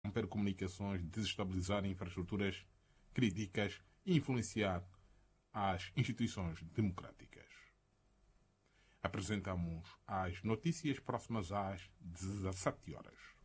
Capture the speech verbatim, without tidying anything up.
corromper comunicações, desestabilizar infraestruturas críticas e influenciar as instituições democráticas. Apresentamos as notícias próximas às dezassete horas.